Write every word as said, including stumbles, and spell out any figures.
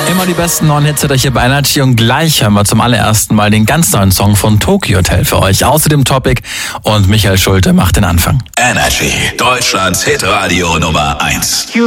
Immer die besten neuen Hits hier bei Energy und gleich hören wir zum allerersten Mal den ganz neuen Song von Tokyo Hotel für euch. Außerdem Topic und Michael Schulte macht den Anfang. Energy, Deutschlands Hitradio Nummer eins.